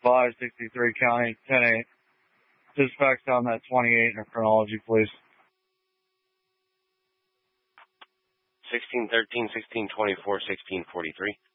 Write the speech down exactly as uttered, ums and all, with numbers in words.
five sixty-three County, ten eight. Dispatch on that twenty-eight in a chronology, please. sixteen thirteen, sixteen twenty-four, sixteen forty-three.